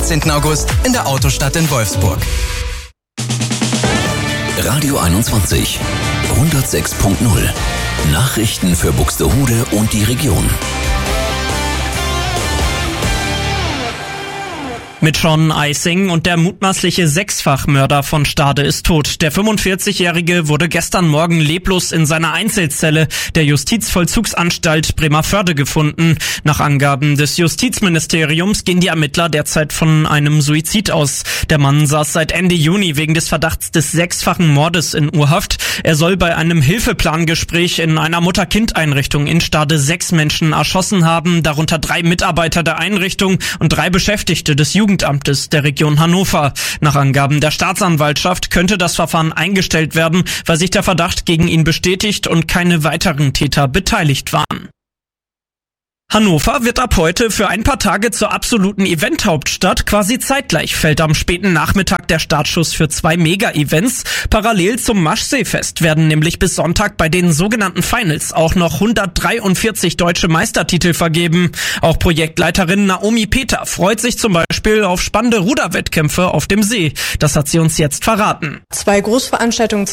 14. August in der Autostadt in Wolfsburg. Radio 21, 106.0. Nachrichten für Buxtehude und die Region. Mit Sean Eising und der mutmaßliche Sechsfachmörder von Stade ist tot. Der 45-Jährige wurde gestern Morgen leblos in seiner Einzelzelle der Justizvollzugsanstalt Bremervörde gefunden. Nach Angaben des Justizministeriums gehen die Ermittler derzeit von einem Suizid aus. Der Mann saß seit Ende Juni wegen des Verdachts des sechsfachen Mordes in Urhaft. Er soll bei einem Hilfeplangespräch in einer Mutter-Kind-Einrichtung in Stade 6 Menschen erschossen haben, darunter 3 Mitarbeiter der Einrichtung und 3 Beschäftigte des Jugendamtes der Region Hannover. Nach Angaben der Staatsanwaltschaft könnte das Verfahren eingestellt werden, weil sich der Verdacht gegen ihn bestätigt und keine weiteren Täter beteiligt waren. Hannover wird ab heute für ein paar Tage zur absoluten Eventhauptstadt. Quasi zeitgleich fällt am späten Nachmittag der Startschuss für 2 Mega-Events. Parallel zum Maschseefest werden nämlich bis Sonntag bei den sogenannten Finals auch noch 143 deutsche Meistertitel vergeben. Auch Projektleiterin Naomi Peter freut sich zum Beispiel auf spannende Ruderwettkämpfe auf dem See. Das hat sie uns jetzt verraten. 2 Großveranstaltungen